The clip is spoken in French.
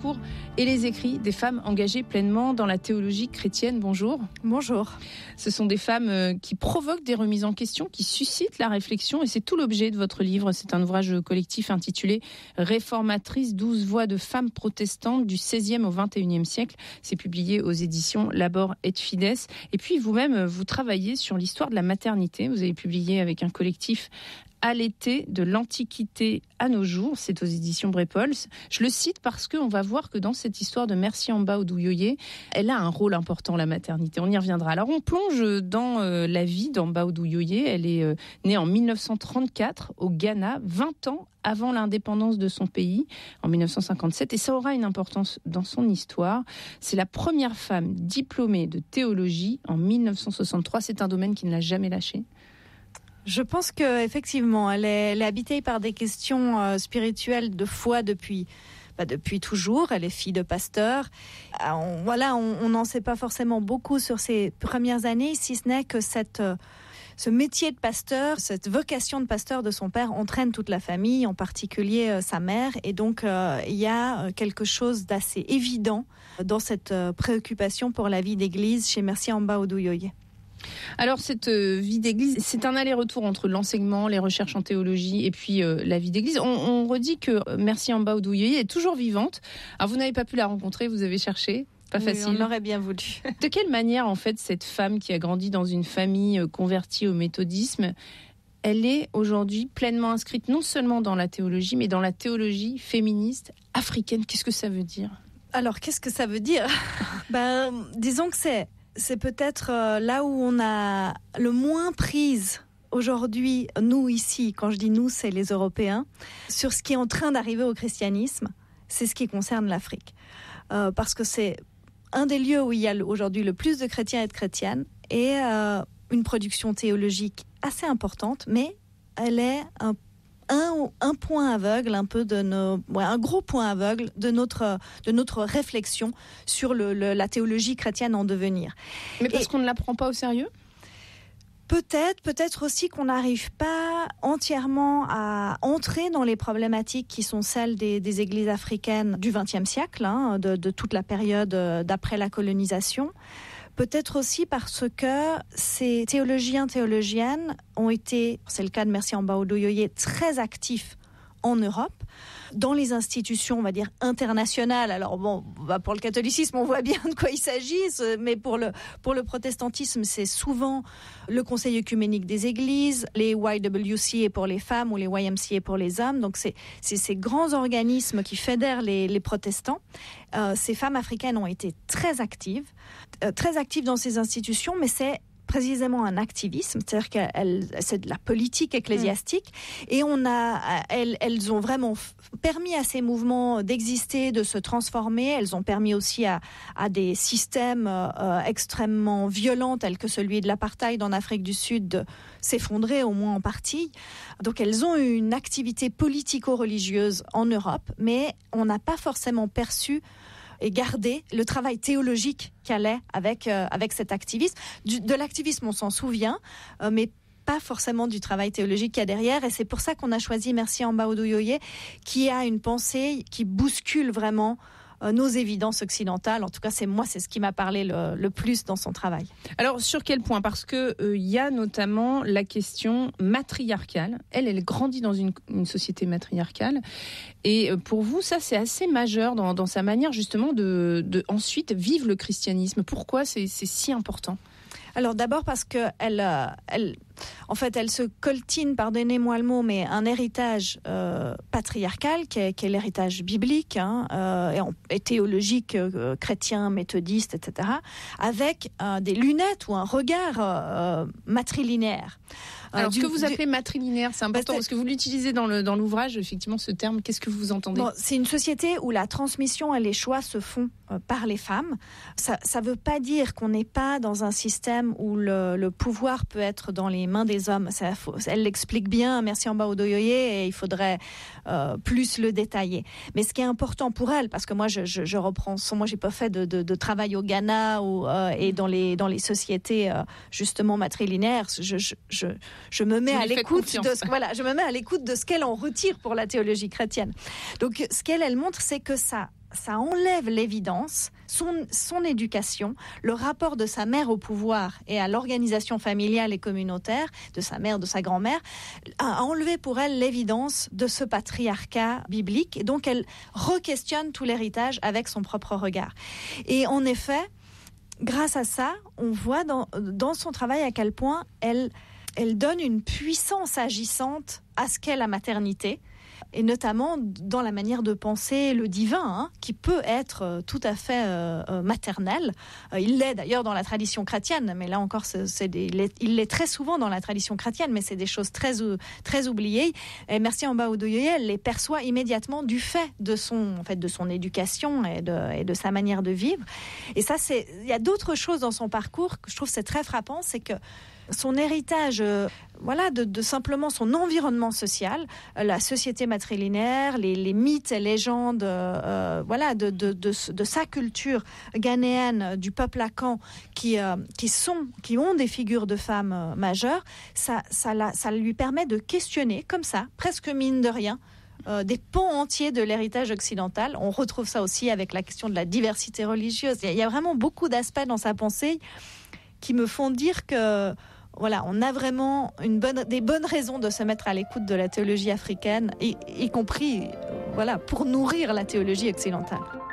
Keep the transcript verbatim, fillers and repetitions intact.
parcours et les écrits des femmes engagées pleinement dans la théologie chrétienne. Bonjour. Bonjour. Ce sont des femmes qui provoquent des remises en question, qui suscitent la réflexion et c'est tout l'objet de votre livre. C'est un ouvrage collectif intitulé « Réformatrices, douze voix de femmes protestantes du seizième au vingt et unième siècle ». C'est publié aux éditions Labor et Fides. Et puis vous-même, vous travaillez sur l'histoire de la maternité. Vous avez publié avec un collectif à l'été de l'Antiquité à nos jours, c'est aux éditions Brepols. Je le cite parce qu'on va voir que dans cette histoire de Mercy Amba Oduyoye, elle a un rôle important, la maternité. On y reviendra. Alors on plonge dans euh, la vie d'Amba Oduyoye. Elle est euh, née en mille neuf cent trente-quatre au Ghana, vingt ans avant l'indépendance de son pays, en mille neuf cent cinquante-sept, et ça aura une importance dans son histoire. C'est la première femme diplômée de théologie en mille neuf cent soixante-trois. C'est un domaine qui ne l'a jamais lâché. Je pense qu'effectivement, elle est, elle est habitée par des questions euh, spirituelles de foi depuis, bah, depuis toujours. Elle est fille de pasteur. Euh, on, voilà, on n'en sait pas forcément beaucoup sur ses premières années, si ce n'est que cette, euh, ce métier de pasteur, cette vocation de pasteur de son père entraîne toute la famille, en particulier euh, sa mère. Et donc, euh, il y a quelque chose d'assez évident dans cette euh, préoccupation pour la vie d'église chez Mercy Amba Oduyoye. Alors cette euh, vie d'église, c'est un aller-retour entre l'enseignement, les recherches en théologie et puis euh, la vie d'église. On, on redit que Mercy Amba Oduyoye est toujours vivante. Alors vous n'avez pas pu la rencontrer, vous avez cherché, pas oui, facile. On l'aurait bien voulu. De quelle manière en fait cette femme qui a grandi dans une famille euh, convertie au méthodisme, elle est aujourd'hui pleinement inscrite non seulement dans la théologie, mais dans la théologie féministe africaine? Qu'est-ce que ça veut dire? Alors qu'est-ce que ça veut dire? Ben disons que c'est C'est peut-être là où on a le moins prise aujourd'hui, nous ici, quand je dis nous, c'est les Européens, sur ce qui est en train d'arriver au christianisme, c'est ce qui concerne l'Afrique. Euh, parce que c'est un des lieux où il y a aujourd'hui le plus de chrétiens et de chrétiennes, et euh, une production théologique assez importante, mais elle est un Un, un point aveugle, un peu de nos, ouais, un gros point aveugle de notre de notre réflexion sur le, le, la théologie chrétienne en devenir. Mais parce Et qu'on ne la prend pas au sérieux? Peut-être, peut-être aussi qu'on n'arrive pas entièrement à entrer dans les problématiques qui sont celles des, des églises africaines du vingtième siècle, hein, de, de toute la période d'après la colonisation. Peut-être aussi parce que ces théologiens, théologiennes ont été, c'est le cas de Mercy Amba Oduyoye, très actifs en Europe, dans les institutions, on va dire, internationales. Alors bon, bah pour le catholicisme, on voit bien de quoi il s'agit, mais pour le, pour le protestantisme, c'est souvent le Conseil œcuménique des églises, les Y W C A pour les femmes ou les Y M C A pour les hommes. Donc c'est, c'est ces grands organismes qui fédèrent les, les protestants. Euh, ces femmes africaines ont été très actives, euh, très actives dans ces institutions, mais c'est précisément un activisme, c'est-à-dire qu'elle, c'est de la politique ecclésiastique, mmh. et on a, elles, elles ont vraiment permis à ces mouvements d'exister, de se transformer. Elles ont permis aussi à, à des systèmes euh, extrêmement violents, tels que celui de l'apartheid en Afrique du Sud, de s'effondrer au moins en partie. Donc elles ont une activité politico-religieuse en Europe, mais on n'a pas forcément perçu et garder le travail théologique qu'elle est avec, euh, avec cet activisme. Du, de l'activisme, on s'en souvient, euh, mais pas forcément du travail théologique qu'il y a derrière. Et c'est pour ça qu'on a choisi Mercy Amba Oduyoye, qui a une pensée qui bouscule vraiment euh, nos évidences occidentales. En tout cas, c'est moi, c'est ce qui m'a parlé le, le plus dans son travail. Alors, sur quel point? Parce que il euh, y a notamment la question matriarcale. Elle, elle grandit dans une, une société matriarcale. Et euh, pour vous, ça, c'est assez majeur dans, dans sa manière, justement, de, de ensuite vivre le christianisme. Pourquoi c'est, c'est si important? Alors d'abord parce que elle, euh, elle, en fait, elle se coltine, pardonnez-moi le mot, mais un héritage euh, patriarcal qui est, qui est l'héritage biblique, hein, euh, et, en, et théologique, euh, chrétien, méthodiste, et cetera, avec euh, des lunettes ou un regard euh, matrilinéaire. Alors, ce que vous appelez matrilinéaire, c'est important, bah, parce que vous l'utilisez dans, le, dans l'ouvrage, effectivement, ce terme. Qu'est-ce que vous entendez? Bon, c'est une société où la transmission et les choix se font euh, par les femmes. Ça ne veut pas dire qu'on n'est pas dans un système où le, le pouvoir peut être dans les mains des hommes. Ça, faut, elle l'explique bien, Mercy Amba Oduyoye, et il faudrait euh, plus le détailler. Mais ce qui est important pour elle, parce que moi, je, je, je reprends, moi, j'ai pas fait de, de, de travail au Ghana ou, euh, et dans les, dans les sociétés, euh, justement, matrilinéaires, je, je, je Je me mets à l'écoute de ce, voilà, je me mets à l'écoute de ce qu'elle en retire pour la théologie chrétienne. Donc, ce qu'elle elle montre, c'est que ça, ça enlève l'évidence, son, son éducation, le rapport de sa mère au pouvoir et à l'organisation familiale et communautaire, de sa mère, de sa grand-mère, a enlevé pour elle l'évidence de ce patriarcat biblique. Et donc, elle re-questionne tout l'héritage avec son propre regard. Et en effet, grâce à ça, on voit dans, dans son travail à quel point elle, elle donne une puissance agissante à ce qu'est la maternité, et notamment dans la manière de penser le divin, hein, qui peut être tout à fait euh, maternel. Euh, il l'est d'ailleurs dans la tradition chrétienne, mais là encore, c'est, c'est des, il, est, il l'est très souvent dans la tradition chrétienne, mais c'est des choses très, très oubliées. Et Mercier Mbao-Odoyoye, elle les perçoit immédiatement du fait de son, en fait, de son éducation et de, et de sa manière de vivre. Et ça, c'est, il y a d'autres choses dans son parcours que je trouve c'est très frappant, c'est que son héritage, euh, voilà, de, de simplement son environnement social, euh, la société matrilinéaire, les, les mythes et légendes, euh, voilà, de, de, de, de sa culture ghanéenne, du peuple akan, qui, euh, qui sont, qui ont des figures de femmes euh, majeures, ça, ça, la, ça lui permet de questionner comme ça, presque mine de rien, Euh, des pans entiers de l'héritage occidental. On retrouve ça aussi avec la question de la diversité religieuse. Il y a, il y a vraiment beaucoup d'aspects dans sa pensée qui me font dire que voilà, on a vraiment une bonne, des bonnes raisons de se mettre à l'écoute de la théologie africaine, y, y compris voilà, pour nourrir la théologie occidentale.